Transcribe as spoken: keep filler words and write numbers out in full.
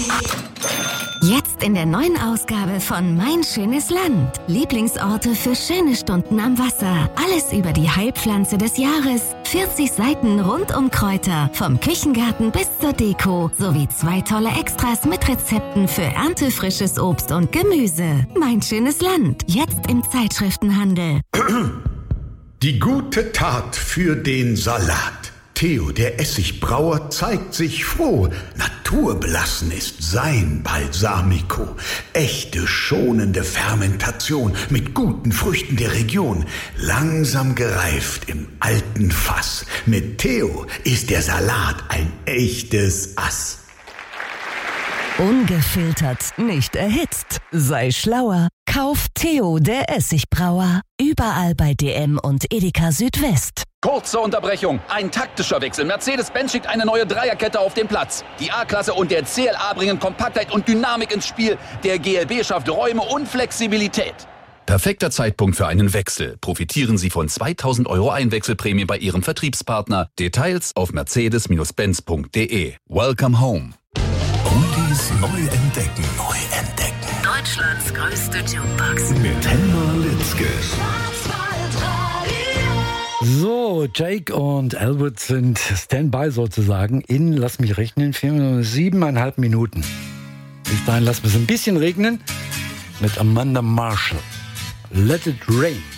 Jetzt in der neuen Ausgabe von Mein schönes Land. Lieblingsorte für schöne Stunden am Wasser. Alles über die Heilpflanze des Jahres. vierzig Seiten rund um Kräuter. Vom Küchengarten bis zur Deko. Sowie zwei tolle Extras mit Rezepten für erntefrisches Obst und Gemüse. Mein schönes Land. Jetzt im Zeitschriftenhandel. Die gute Tat für den Salat. Theo, der Essigbrauer, zeigt sich froh. Naturbelassen ist sein Balsamico. Echte, schonende Fermentation mit guten Früchten der Region. Langsam gereift im alten Fass. Mit Theo ist der Salat ein echtes Ass. Ungefiltert, nicht erhitzt. Sei schlauer. Kauf Theo, der Essigbrauer. Überall bei D M und Edeka Südwest. Kurze Unterbrechung. Ein taktischer Wechsel. Mercedes-Benz schickt eine neue Dreierkette auf den Platz. Die A-Klasse und der C L A bringen Kompaktheit und Dynamik ins Spiel. Der G L B schafft Räume und Flexibilität. Perfekter Zeitpunkt für einen Wechsel. Profitieren Sie von zweitausend Euro Einwechselprämie bei Ihrem Vertriebspartner. Details auf mercedes Benz punkt de. Welcome home. Oldies neu entdecken. Neu entdecken. Deutschlands größte Jukebox. Mit Helma Litzke. So, Jake und Albert sind Standby sozusagen in, lass mich rechnen, vier, siebeneinhalb Minuten. Bis dahin lassen wir es ein bisschen regnen mit Amanda Marshall. Let it rain.